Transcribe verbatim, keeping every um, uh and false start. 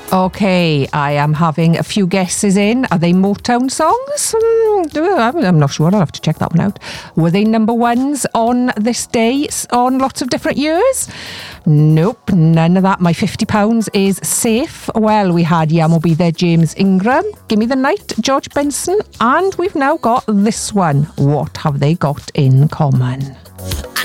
Okay, I am having a few guesses in. Are they Motown songs? Hmm, I'm not sure. I'll have to check that one out. Were they number ones on this day on lots of different years? Nope, none of that. My fifty pounds is safe. Well, we had Yamo Be There, James Ingram, Gimme the Night, George Benson, and we've now got this one. What have they got in common?